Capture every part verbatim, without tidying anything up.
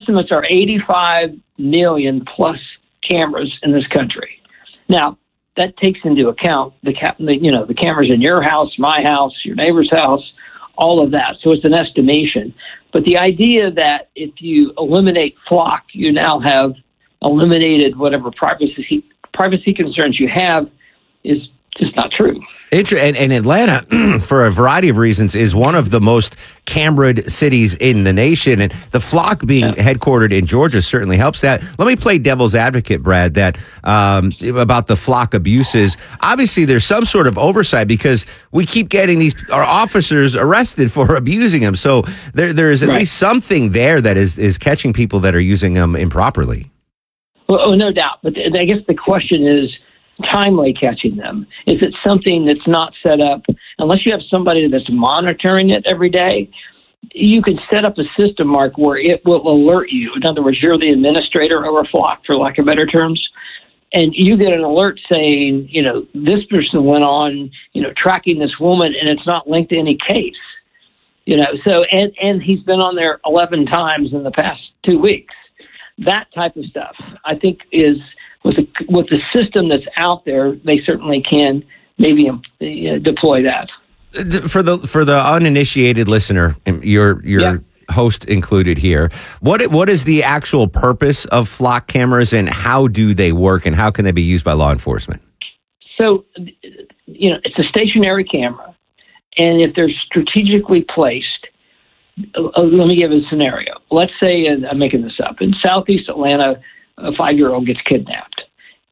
estimates are eighty-five million plus cameras in this country. Now, that takes into account the, the you know the cameras in your house, my house, your neighbor's house, all of that. So it's an estimation. But the idea that if you eliminate Flock, you now have eliminated whatever privacy privacy concerns you have is just not true. And, and Atlanta, for a variety of reasons, is one of the most cameraed cities in the nation. And the Flock being yeah. headquartered in Georgia certainly helps that. Let me play devil's advocate, Brad, that um, about the Flock abuses. Obviously, there's some sort of oversight because we keep getting these our officers arrested for abusing them. So there, there is at right. least something there that is, is catching people that are using them improperly. Well, oh, no doubt. But I guess the question is, timely catching them? Is it something that's not set up? Unless you have somebody that's monitoring it every day, you can set up a system, Mark, where it will alert you. In other words, you're the administrator over Flock, for lack of better terms, and you get an alert saying, you know, this person went on, you know, tracking this woman, and it's not linked to any case. You know, so, and, and he's been on there eleven times in the past two weeks. That type of stuff, I think, is... With the, with the system that's out there, they certainly can maybe uh, deploy that. For the for the uninitiated listener, your your yeah. host included here, what what is the actual purpose of Flock cameras, and how do they work, and how can they be used by law enforcement? So, you know, it's a stationary camera, and if they're strategically placed, uh, let me give a scenario. Let's say, and I'm making this up, in Southeast Atlanta, a five-year-old gets kidnapped.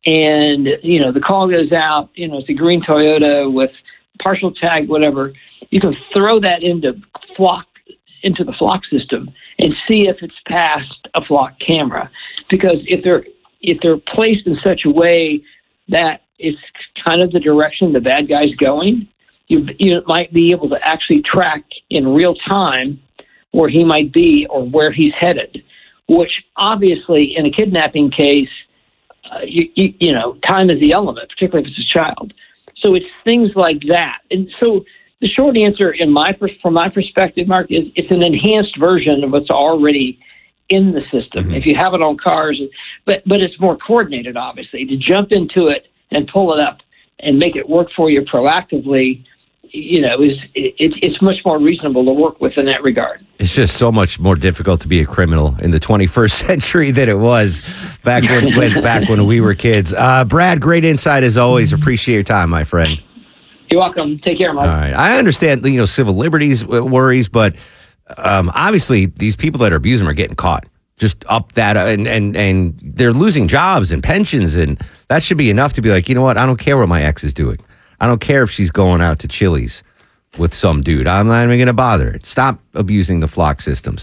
And, you know, the call goes out, you know, it's a green Toyota with partial tag, whatever. You can throw that into Flock, into the Flock system and see if it's past a Flock camera. Because if they're if they're placed in such a way that it's kind of the direction the bad guy's going, you you might be able to actually track in real time where he might be or where he's headed. Which obviously, in a kidnapping case, uh, you, you, you know, time is the element, particularly if it's a child. So it's things like that. And so the short answer, in my from my perspective, Mark, is it's an enhanced version of what's already in the system. Mm-hmm. If you have it on cars, but but it's more coordinated, obviously, to jump into it and pull it up and make it work for you proactively. You know, is it, it's much more reasonable to work with in that regard. It's just so much more difficult to be a criminal in the twenty-first century than it was back when, when back when we were kids. Uh, Brad, great insight as always. Appreciate your time, my friend. You're welcome. Take care, Mike. All right, I understand, you know, civil liberties worries, but um, obviously these people that are abusing them are getting caught. Just up that, and and and they're losing jobs and pensions, and that should be enough to be like, you know what? I don't care what my ex is doing. I don't care if she's going out to Chili's with some dude. I'm not even going to bother. Stop abusing the Flock systems.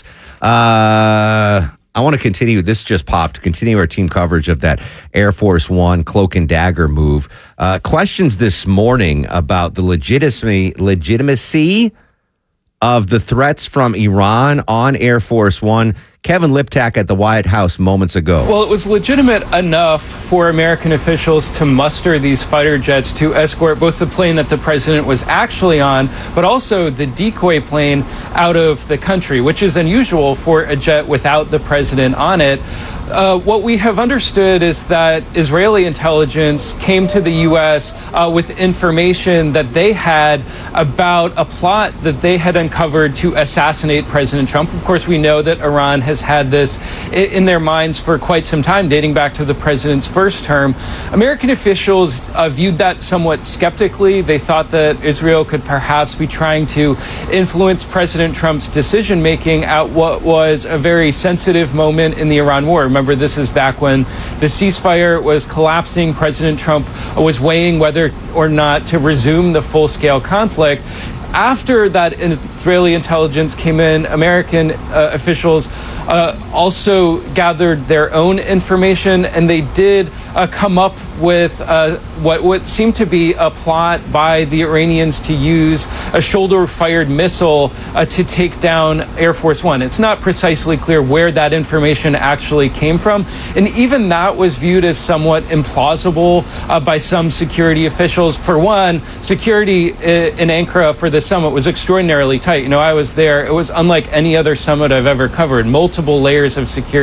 Uh, I want to continue. This just popped. Continue our team coverage of that Air Force One cloak and dagger move. Uh, questions this morning about the legitimacy legitimacy of the threats from Iran on Air Force One. Kevin Liptak at the White House moments ago. Well, it was legitimate enough for American officials to muster these fighter jets to escort both the plane that the president was actually on, but also the decoy plane out of the country, which is unusual for a jet without the president on it. Uh, what we have understood is that Israeli intelligence came to the U S uh, with information that they had about a plot that they had uncovered to assassinate President Trump. Of course, we know that Iran has had this in their minds for quite some time, dating back to the president's first term. American officials uh, viewed that somewhat skeptically. They thought that Israel could perhaps be trying to influence President Trump's decision-making at what was a very sensitive moment in the Iran war. Remember, this is back when the ceasefire was collapsing. President Trump was weighing whether or not to resume the full-scale conflict. After that Israeli intelligence came in, American uh, officials uh, also gathered their own information, and they did uh, come up with uh, what, what seemed to be a plot by the Iranians to use a shoulder-fired missile uh, to take down Air Force One. It's not precisely clear where that information actually came from, and even that was viewed as somewhat implausible uh, by some security officials. For one, security in Ankara for the summit was extraordinarily tight. You know, I was there. It was unlike any other summit I've ever covered. Multiple layers of security.